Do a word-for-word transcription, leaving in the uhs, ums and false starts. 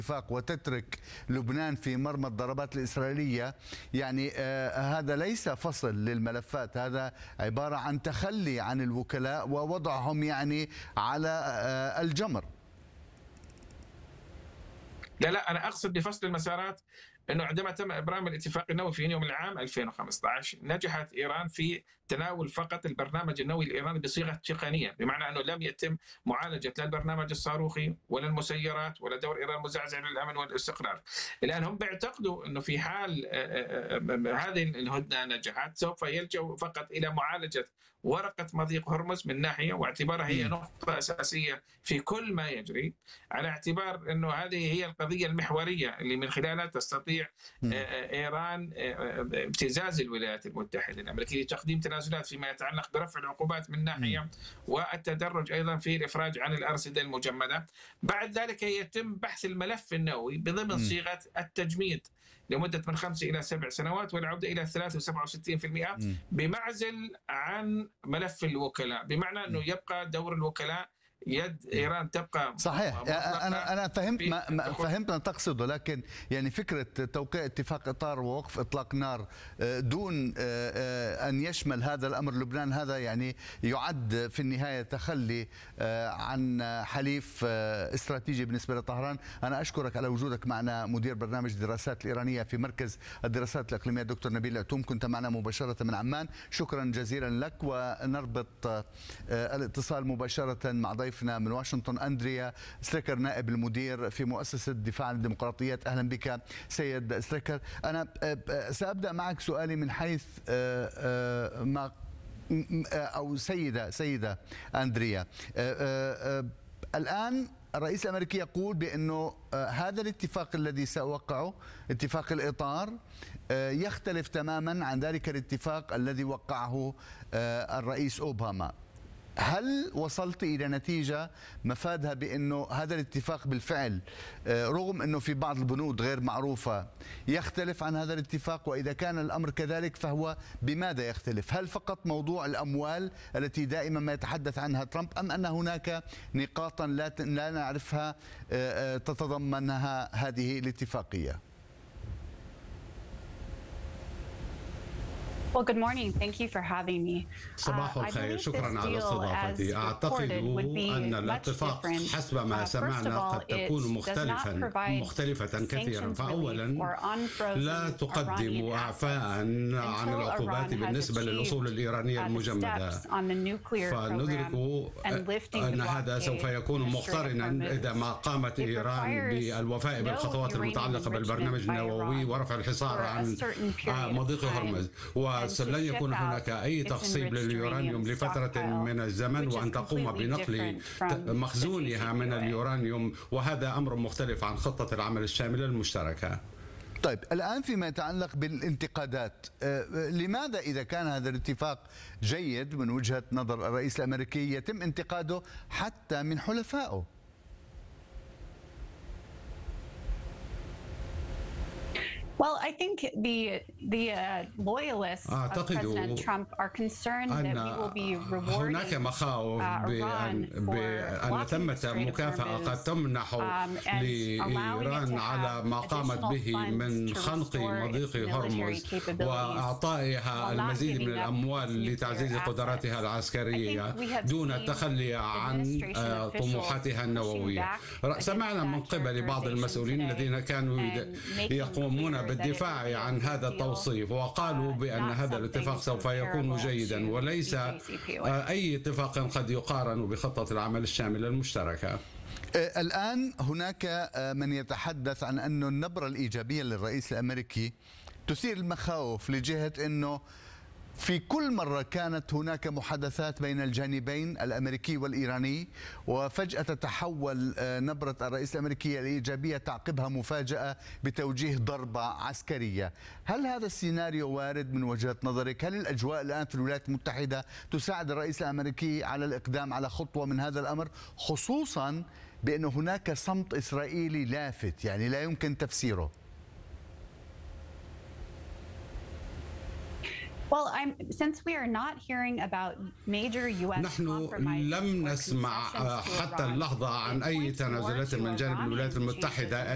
وتترك لبنان في مرمى الضربات الإسرائيلية، يعني آه هذا ليس فصل للملفات، هذا عبارة عن تخلي عن الوكلاء ووضعهم يعني على آه الجمر. لا لا أنا أقصد بفصل المسارات أنه عندما تم إبرام الاتفاق النووي في يونيو من العام ألفين وخمسة عشر نجحت إيران في تناول فقط البرنامج النووي الإيراني بصيغة تقنية، بمعنى أنه لم يتم معالجة لا البرنامج الصاروخي ولا المسيرات ولا دور إيران مزعزع للأمن والاستقرار. الآن هم بيعتقدوا أنه في حال هذه الهدنة نجحت سوف يلجأوا فقط إلى معالجة ورقة مضيق هرمز من ناحية، واعتبارها هي نقطة أساسية في كل ما يجري، على اعتبار أنه هذه هي القضية المحورية اللي من خلالها تستطيع إيران ابتزاز الولايات المتحدة الأمريكية لتقديم تنازلات فيما يتعلق برفع العقوبات من ناحية، والتدرج أيضا في الإفراج عن الأرصدة المجمدة. بعد ذلك يتم بحث الملف النووي بضمن صيغة التجميد لمدة من خمس إلى سبع سنوات والعودة إلى ثلاثة وسبعة وستين بالمئة بمعزل عن ملف الوكلاء، بمعنى أنه يبقى دور الوكلاء، يد إيران تبقى صحيح. أنا أنا فهمت ما فهمت ما تقصده، لكن يعني فكرة توقيع اتفاق إطار ووقف إطلاق نار دون أن يشمل هذا الأمر لبنان، هذا يعني يعد في النهاية تخلي عن حليف استراتيجي بالنسبة لطهران. أنا أشكرك على وجودك معنا، مدير برنامج الدراسات الإيرانية في مركز الدراسات الإقليمية دكتور نبيل العتوم، كنت معنا مباشرة من عمان، شكرا جزيلا لك. ونربط الاتصال مباشرة مع ضيف من واشنطن أندريا ستريكر، نائب المدير في مؤسسة دفاع عن الديمقراطيات. أهلا بك سيد ستريكر. أنا سأبدأ معك سؤالي من حيث ما أو سيدة سيدة أندريا، الآن الرئيس الأمريكي يقول بأنه هذا الاتفاق الذي سأوقعه اتفاق الإطار يختلف تماما عن ذلك الاتفاق الذي وقعه الرئيس أوباما. هل وصلت إلى نتيجة مفادها بأنه هذا الاتفاق بالفعل رغم أنه في بعض البنود غير معروفة يختلف عن هذا الاتفاق؟ وإذا كان الأمر كذلك فهو بماذا يختلف؟ هل فقط موضوع الأموال التي دائما ما يتحدث عنها ترامب، أم أن هناك نقاطا لا لا نعرفها تتضمنها هذه الاتفاقية؟ Well, good morning. Thank you for having me. صباح الخير، شكرا على استضافتي. أعتقد أن الاتفاق حسب ما سمعنا قد تكون مختلفا مختلفة كثيرا. فأولا لا تقدم إعفاء عن العقوبات بالنسبة للأصول الإيرانية المجمدة، فندرك أن هذا سوف يكون مقترنا إذا ما قامت إيران بالوفاء بالخطوات المتعلقة بالبرنامج النووي ورفع الحصار عن مضيق هرمز، ولن يكون هناك أي تخصيب لليورانيوم لفترة من الزمن، وأن تقوم بنقل مخزونها من اليورانيوم، وهذا أمر مختلف عن خطة العمل الشاملة المشتركة. طيب الآن فيما يتعلق بالانتقادات، لماذا إذا كان هذا الاتفاق جيد من وجهة نظر الرئيس الأمريكي يتم انتقاده حتى من حلفائه؟ Well, I think the the uh, loyalists of President Trump are concerned that we will be rewarding هناك مخاوف بأن, بأن ثمة مكافأة قد تمنح لإيران على ما قامت به من خنق مضيق هرمز وإعطائها المزيد من الأموال لتعزيز قدراتها العسكرية دون التخلي عن طموحاتها النووية. سمعنا من قبل بعض المسؤولين الذين كانوا يقومون بالدفاع عن هذا التوصيف، وقالوا بأن هذا الاتفاق سوف يكون جيدا وليس أي اتفاق قد يقارن بخطة العمل الشاملة المشتركة. الآن هناك من يتحدث عن أن النبرة الإيجابية للرئيس الأمريكي تثير المخاوف لجهة أنه في كل مرة كانت هناك محادثات بين الجانبين الأمريكي والإيراني، وفجأة تتحول نبرة الرئيس الأمريكي الإيجابية تعقبها مفاجأة بتوجيه ضربة عسكرية. هل هذا السيناريو وارد من وجهة نظرك؟ هل الأجواء الآن في الولايات المتحدة تساعد الرئيس الأمريكي على الإقدام على خطوة من هذا الأمر، خصوصا بأن هناك صمت إسرائيلي لافت يعني لا يمكن تفسيره؟ Well, I'm, since we are not hearing about major U S نحن لم نسمع حتى اللحظة عن أي تنازلات من جانب الولايات المتحدة